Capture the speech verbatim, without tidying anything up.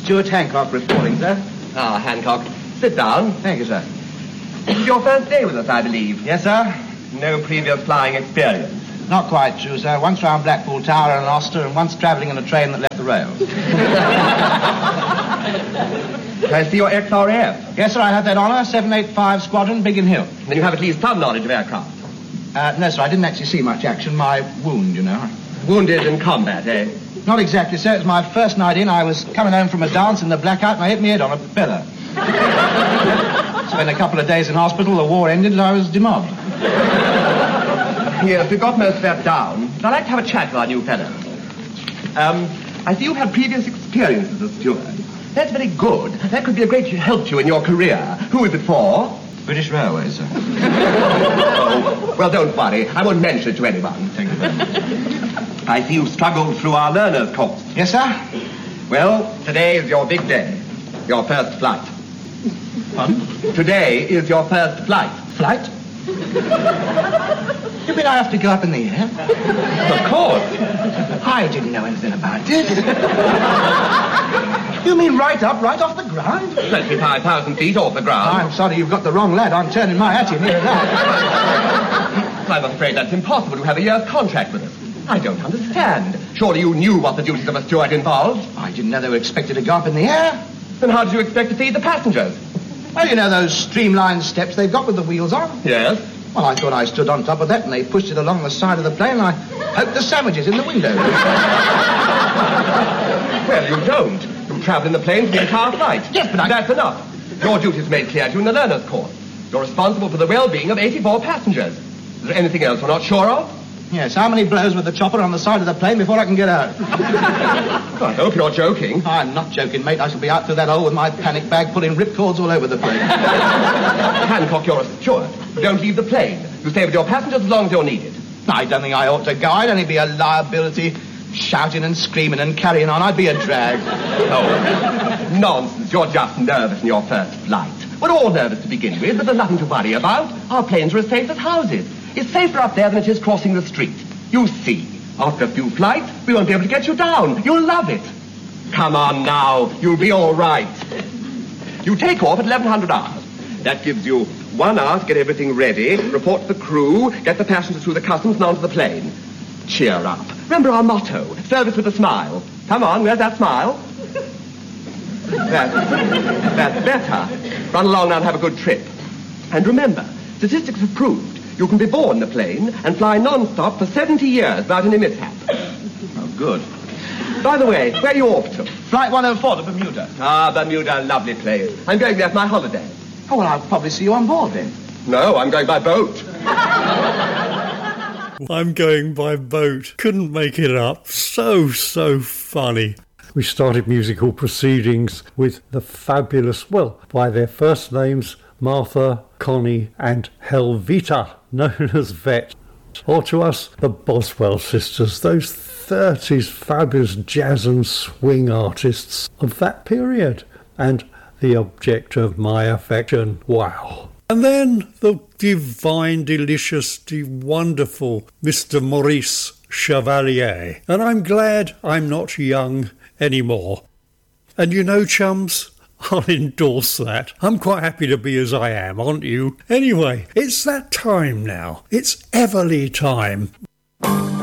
Stuart Hancock reporting, sir. Ah, Hancock. Sit down. Thank you, sir. This is your first day with us, I believe. Yes, sir. No previous flying experience. Not quite true, sir. Once round Blackpool Tower and Oster, and once travelling in a train that left the rails. I see your X R F. Yes, sir, I had that honour. seven eighty-five Squadron, Biggin Hill. Then you have at least some knowledge of aircraft. Uh, no, sir, I didn't actually see much action. My wound, you know. Wounded in combat, eh? Not exactly, sir. It was my first night in. I was coming home from a dance in the blackout, and I hit my head on a propeller. Spent a couple of days in hospital. The war ended, and I was demobbed. Yes, we've got most of that down. I'd like to have a chat with our new fellow. Um, I see you've had previous experiences as steward. That's very good. That could be a great help to you in your career. Who is it for? British Railways, sir. Oh, well, don't worry. I won't mention it to anyone. Thank you very much. I see you struggled through our learner's course. Yes, sir? Well, today is your big day. Your first flight. Pardon? Today is your first flight. Flight? You mean I have to go up in the air? Of course. I didn't know anything about it. You mean right up, right off the ground? twenty-five thousand feet off the ground. I'm sorry, you've got the wrong lad. I'm turning my hat in here and that. I'm afraid that's impossible to have a year's contract with us. I don't understand. Surely you knew what the duties of a steward involved. I didn't know they were expected to go up in the air. Then how did you expect to feed the passengers? Well, you know those streamlined steps they've got with the wheels on? Yes. Well, I thought I stood on top of that and they pushed it along the side of the plane and I poked the sandwiches in the window. Well, you don't. You travel in the plane for the entire flight. Yes, but I... That's enough. Your duties made clear to you in the learner's course. You're responsible for the well-being of eighty-four passengers. Is there anything else we're not sure of? Yes, how many blows with the chopper on the side of the plane before I can get out? I hope you're joking. I'm not joking, mate. I shall be out through that hole with my panic bag pulling ripcords all over the place. Hancock, you're a steward. Don't leave the plane. You stay with your passengers as long as you're needed. I don't think I ought to go. I'd only be a liability, shouting and screaming and carrying on. I'd be a drag. Oh, nonsense. You're just nervous in your first flight. We're all nervous to begin with, but there's nothing to worry about. Our planes are as safe as houses. It's safer up there than it is crossing the street. You see, after a few flights, we won't be able to get you down. You'll love it. Come on now. You'll be all right. You take off at eleven hundred hours. That gives you one hour to get everything ready, report to the crew, get the passengers through the customs and onto the plane. Cheer up. Remember our motto, service with a smile. Come on, where's that smile? That's, that's better. Run along now and have a good trip. And remember, statistics have proved you can be born in a plane and fly non-stop for seventy years without any mishap. Oh, good. By the way, where are you off to? Flight one oh four to Bermuda. Ah, Bermuda, lovely place. I'm going there for my holiday. Oh, well, I'll probably see you on board then. No, I'm going by boat. I'm going by boat. Couldn't make it up. So, so funny. We started musical proceedings with the fabulous, well, by their first names, Martha, Connie and Helvita, known as Vet. Or to us, the Boswell sisters, those thirties fabulous jazz and swing artists of that period. And the object of my affection. Wow. And then the divine, delicious, the wonderful Mister Maurice Chevalier. And I'm glad I'm not young anymore. And you know, chums, I'll endorse that. I'm quite happy to be as I am, aren't you? Anyway, it's that time now. It's Everly time.